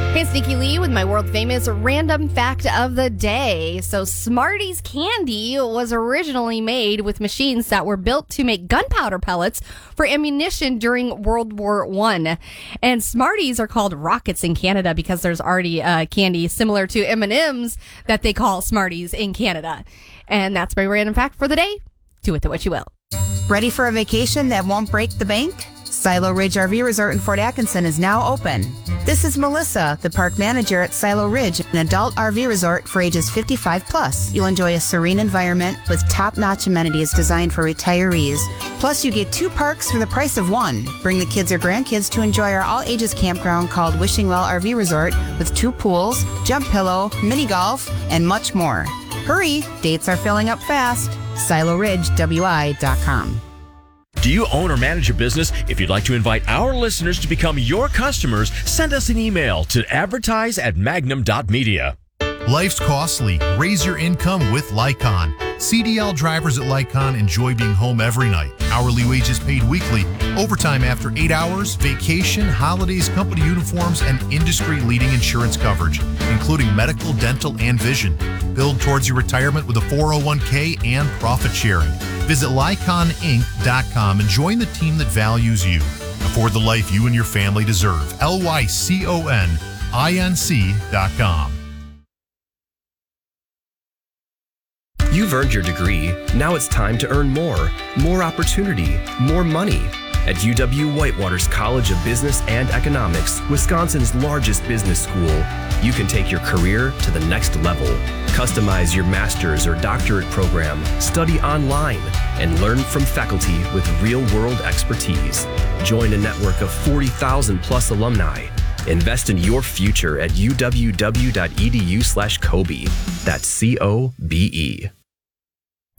Hey, Sneaky Lee with my world-famous random fact of the day. So Smarties candy was originally made with machines that were built to make gunpowder pellets for ammunition during World War I. And Smarties are called Rockets in Canada because there's already candy similar to M&M's that they call Smarties in Canada. And that's my random fact for the day. Do with it what you will. Ready for a vacation that won't break the bank? Silo Ridge RV Resort in Fort Atkinson is now open. This is Melissa, the park manager at Silo Ridge, an adult RV resort for ages 55 plus. You'll enjoy a serene environment with top-notch amenities designed for retirees. Plus, you get 2 parks for the price of 1. Bring the kids or grandkids to enjoy our all-ages campground called Wishing Well RV Resort with 2 pools, jump pillow, mini golf, and much more. Hurry, dates are filling up fast. SiloRidgeWI.com. Do you own or manage a business? If you'd like to invite our listeners to become your customers, send us an email to advertise@magnum.media. Life's costly. Raise your income with Lycon. CDL drivers at Lycon enjoy being home every night. Hourly wages paid weekly, overtime after 8 hours, vacation, holidays, company uniforms, and industry-leading insurance coverage, including medical, dental, and vision. Build towards your retirement with a 401k and profit sharing. Visit LyconInc.com and join the team that values you. Afford the life you and your family deserve. LYCONINC.com. You've earned your degree. Now it's time to earn more. More opportunity, more money. At UW-Whitewater's College of Business and Economics, Wisconsin's largest business school, you can take your career to the next level. Customize your master's or doctorate program, study online, and learn from faculty with real-world expertise. Join a network of 40,000-plus alumni. Invest in your future at uww.edu/Kobe. That's COBE.